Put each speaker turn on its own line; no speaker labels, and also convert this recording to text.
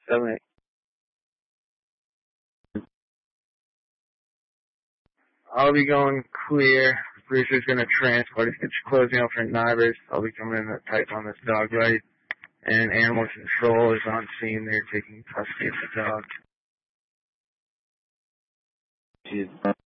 7-8. I'll be going clear. Brewster's going to transport. It's closing out for Nivers. I'll be coming in to type on this dog right. And animal control is on scene. They're taking custody of the dog.